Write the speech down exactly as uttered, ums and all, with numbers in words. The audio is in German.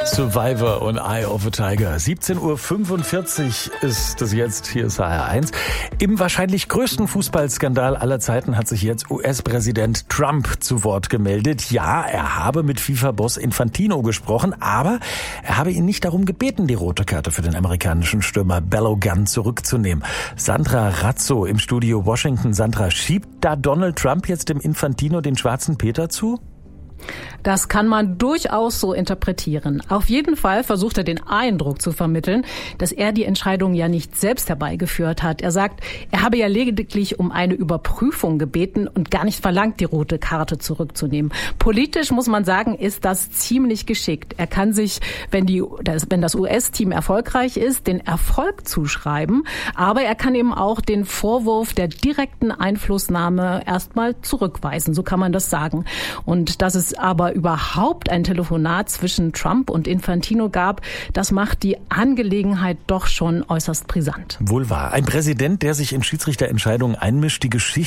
Survivor und Eye of a Tiger. siebzehn Uhr fünfundvierzig ist es jetzt. Hier ist H R eins. Im wahrscheinlich größten Fußballskandal aller Zeiten hat sich jetzt U S-Präsident Trump zu Wort gemeldet. Ja, er habe mit FIFA-Boss Infantino gesprochen, aber er habe ihn nicht darum gebeten, die rote Karte für den amerikanischen Stürmer Balogun zurückzunehmen. Sandra Razzo im Studio Washington. Sandra, schiebt da Donald Trump jetzt dem Infantino den schwarzen Peter zu? Das kann man durchaus so interpretieren. Auf jeden Fall versucht er den Eindruck zu vermitteln, dass er die Entscheidung ja nicht selbst herbeigeführt hat. Er sagt, er habe ja lediglich um eine Überprüfung gebeten und gar nicht verlangt, die rote Karte zurückzunehmen. Politisch muss man sagen, ist das ziemlich geschickt. Er kann sich, wenn die, wenn das U S-Team erfolgreich ist, den Erfolg zuschreiben. Aber er kann eben auch den Vorwurf der direkten Einflussnahme erstmal zurückweisen. So kann man das sagen. Und dass es aber überhaupt ein Telefonat zwischen Trump und Infantino gab, das macht die Angelegenheit doch schon äußerst brisant. Wohl wahr. Ein Präsident, der sich in Schiedsrichterentscheidungen einmischt, die Geschichte